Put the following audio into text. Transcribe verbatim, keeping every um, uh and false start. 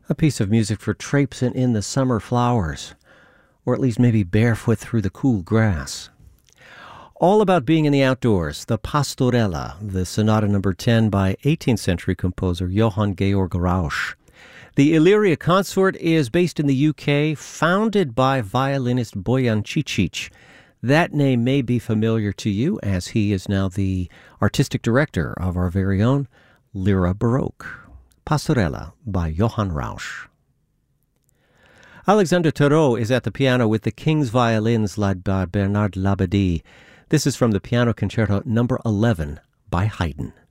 A piece of music for traipsing in the summer flowers, or at least maybe barefoot through the cool grass. All about being in the outdoors, the Pastorella, the Sonata number ten by eighteenth century composer Johann Georg Rausch. The Illyria Consort is based in the U K, founded by violinist Bojan Cicic. That name may be familiar to you, as he is now the artistic director of our very own Lyra Baroque. Pastorella by Johann Rausch. Alexander Tarot is at the piano with the King's Violins led by Bernard Labadie. This is from the Piano Concerto number eleven by Haydn.